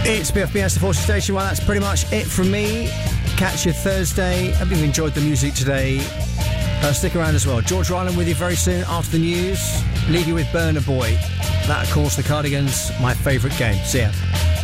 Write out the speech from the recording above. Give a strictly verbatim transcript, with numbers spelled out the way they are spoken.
It's B F B S, the Forces Station. Well, that's pretty much it from me. Catch you Thursday. Hope you've enjoyed the music today. Uh, stick around as well. George Ryland with you very soon after the news. Leave you with Burner Boy. That, of course, the Cardigans, my favourite game. See ya.